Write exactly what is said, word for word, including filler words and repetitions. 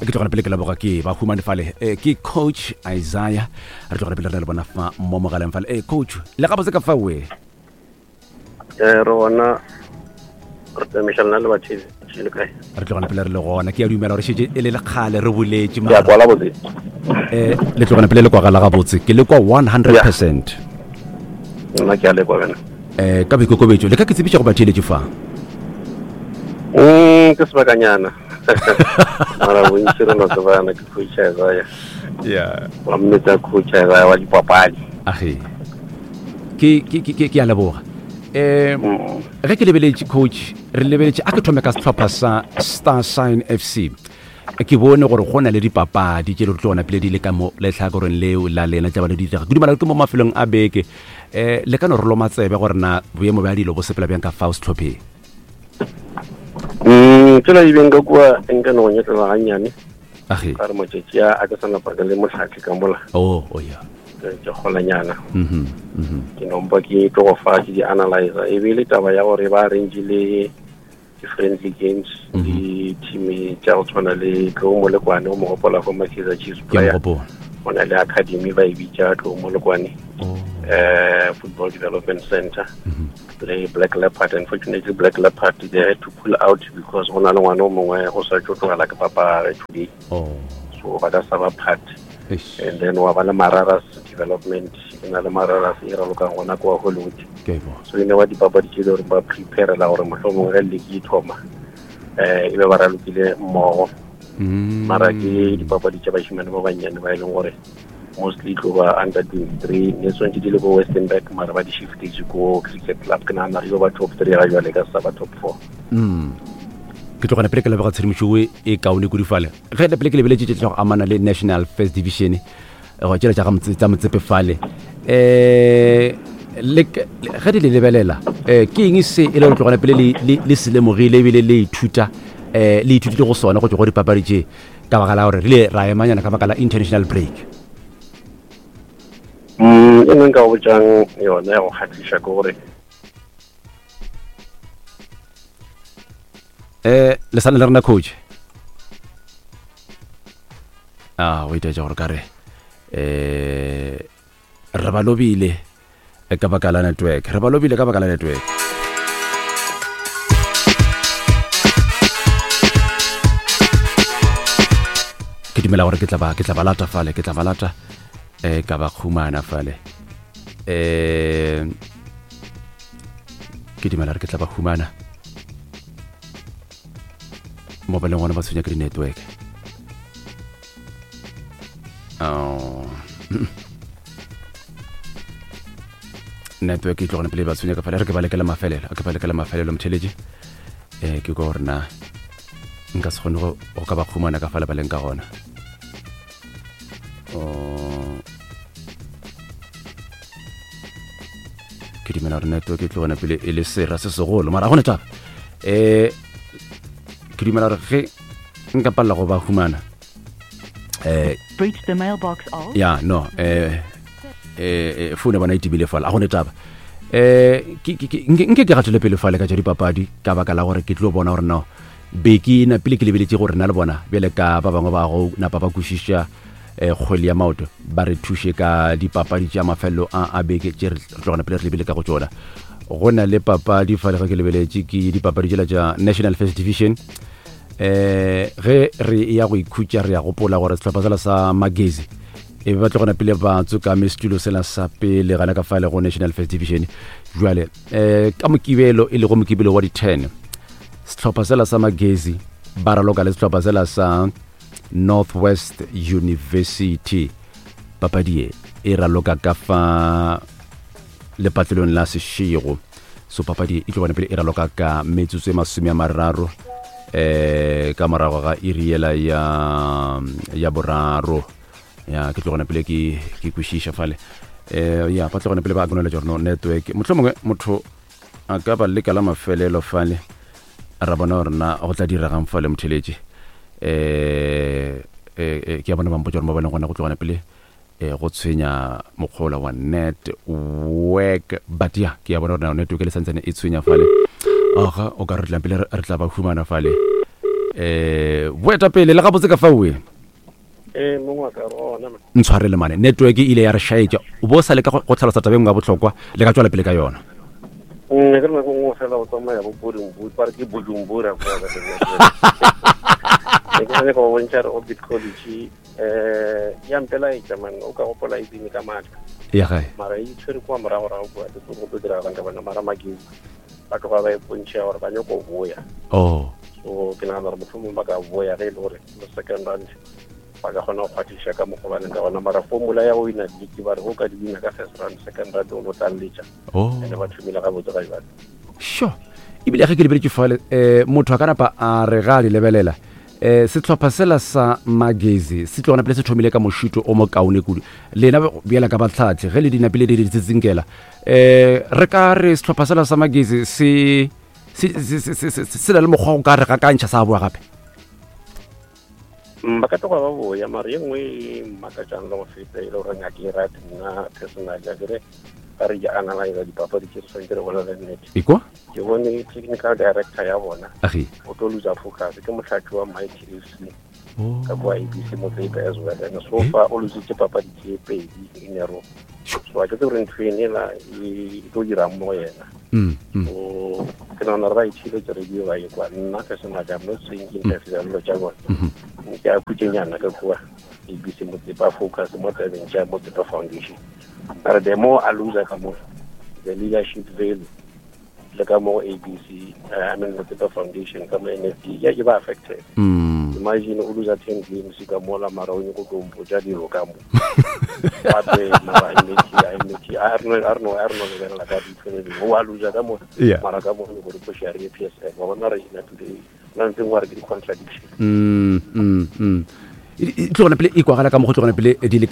ke tlogana pele ke la boga ke ba humane fale eh ke coach Isaiah re tlogana pele re le bona fa mo mogaleng fale eh coach le ga botse ka fa we eh rona re tsamishana le batho le kae re tlogana pele re le gona ke ya dumela re shetse e le le khale re boletse ya kwala botse eh le tlogana pele le kwa ga la ga botse ke le kwa one hundred percent nna ke a le kwa bana eh ka boikokobetso le ka ke tsebitša go batheletše fa mm ke sebakanyana mara bontsi re no tsebana ke coach Isaiah yeah wa mmetsa coach Isaiah wa dipapadi age ke ke ke ke a leboga eh re ke lebeletse coach re lebeletse a ke thome ka setlhopha sa Star Sign F C ke bone gore go na le dipapadi tse le tsona pele di le ka mo le tlha gore leo la lena tsa bana di dira dumela ke mo mafelong a beke eh le kana re lo matsebe gore na boemo ba dilo bo sepela bjang ka Faust Tope mm tsela e beng ka kwa enka no nya tla ganyane age ka re motšetši a ka sana pa le motlhatli ka mola oh oh ya ke golanyana mhm mhm ke nompa ke tlo go fa di analyzer e be le taba ya gore ba arrange le friendly games di team tsa go tshwana le tlo mo le kwane o mo gopola go Makiza Chiefs player ona le academy ba e bitsa tlo mo le kwane eh football development center le Black Leopard. Unfortunately Black Leopard they had to pull out because ona le ngwana o mongwe go sa tshotlo la ka papa today oh so ba da saba part and then wa ba le Mararas development ina le Mararas e ra loka gona kwa Hollywood so ine wa dipapadi tse gore ba prepare la gore mohlomong re le ke thoma eh e be ba ra lokile mo mara ke dipapadi tse ba shimane ba banyane ba ileng gore mostly go ba under twenty-three ne so ntse di le go Western Back mara ba di shift go cricket club kana na yo ba top three ga jwale ka sa ba top four mm ke tlo gona pele ke le ba tshedimošo e kaone go di fale ge le pele ke le beletse tlo amana le National First Division go tsela tsa ga motse tsa motsepe fale eh le ga di le lebelela eh ke eng se e le go tlogana pele le le se le mogile bile le ithuta eh le ithutile go sona go tlo go dipapadi tse ka baka la gore le ra emanyana ka baka la international break mm e nka go jang yona ya go khatlisha go gore eh le sana le rena coach ah wait a jore kare eh re ba lobile ka baka la network re ba lobile ka baka la network ke dimela gore ke tla ba ke tla ba lata fale ke tla ba lata eh ka ba khumana fale eh ke dimela gore ke tla ba khumana mo ba le ngwana ba tshwenya ke network oh network e tlogone pele ba tshwenya ka fale re ke ba lekela mafelelo ke ba lekela mafelelo mtheleji eh ke go rena nka se gone go ka ba khumana ka fale ba leng ka gona oh ke dimela gore network e tlogone pele e le sera se segolo mara gone taba eh ke dimela gore ge nka palla go ba khumana eh reach the mailbox of ya no eh eh fune bona itibile fala a gone taba eh nke ke gatlele pele fale ka tša dipapadi ka baka la gore ke tlo bona gore no beki na pele ke lebeletse gore na le bona bele ka ba bangwe ba go na ba ba kushisha eh kgwele ya maoto ba re thushe ka dipapadi tša mafello a a beke tše re tlogana pele re lebele ka go tsona go na le papadi fale ga ke lebeletse ke dipapadi tšela tša National First Division eh ge re ya go ikhutša re ya gopola gore setlhopha sela sa Magezi e ba tlogana pele ba tsoka mestulo sela sa pele gana ka fale go National First Division jwale eh ka mokibelo e le go mokibelo wa di ten setlhopha sela sa Magezi ba raloka le setlhopha sela sa Northwest University papadi e raloka ka fa le patlelong la Seshego so papadi e tlogana pele e raloka ka metsotso e masome a mararo eh ka morago ga iriela ya ya boraro ya ke tlogana pele ke ke kwishisha fale eh ya pa tlogana pele ba gonela jorno network motlhomongwe motho a ka ba le kala mafelelo fale ra bona rena go tla dira gang fale mtheleje eh eh ke bona ba mpotsa mo ba leng gona go tlogana pele eh go tshwenya mokgola wa network but ya ke ya bona rena network le santsane e tshwenya fale aga o ka re tla pele re tla ba humana fale eh boeta pele le ga botse ka fa we eh mongwa ka rona ntshwarele mane network ile ya re shaetja o bo sa le ka go tlhalosa tabeng ga botlhokwa le ka tswela pele ka yona nne ke re go ngo fela o tsamaya bo bodumbu pa ke bodumbura kwa ga ke ke go bontsha o bit college eh ya mpela e tsamang o ka go pola e dini ka matla ya gae mara e tsere kwa mara go go go go go dira ga bana mara magi ba ka ba e bontsha gore ba nyoko boya oh so ke na re motho mo ba ka boya re le gore the second round ba ka gona go khatisha ka mo go bana ka bona mara formula ya o ina di ba re go ka di bina ka first round second round o tla letša oh ene ba thumela ga botse ga ba sure ibile ga ke le bere file eh motho a kana pa a re ga di lebelela eh se tlhopha sela sa Magezi se tlona pele se thomile ka moshito o mo kaone kudu lena biela ka batlhatse ge le dina pele di ditsinkela eh re ka re se tlhopha sela sa Magezi se se se se se le mogwa go ka re ga kantšha sa bua gape ba ka toga ba boya mara ye nngwe makatšang le go feta e le gore ngake e rate nna personal ya kere ka re ke analyze dipapadi ke swantse re bola le nnete ikwa ke bone technical director ya bona agi o tlo luza focus ke motlhatsi wa Mighty F C ka bo I B C mo tsebe as well and so far o luzitse papadi ke pedi in a row so a ke re ntwene la e tlo dira mo yena mm o ke na na right ile ke re di ba ikwa nna ka sena ka mo swing interview lo ja bona ke a putsenya ka kwa I B C mo tsebe focus mo tsebe ja mo tsebe foundation are the more I lose ka mo the leadership value le ka mo A B C I mean mo tsebe foundation ka mo N F D ya ba affected mm imagine o lose ten games ka mo la mara o nyoko dompo ja di lo ka mo ate na ba imeti I imeti arno arno arno le la ka di tsene o a lose ka mo mara ka mo go re push ya re P S L wa bona re ina today nang teng wa re di contradiction mm mm mm e tlogona pele e kwa gala ka mo go tlogona pele di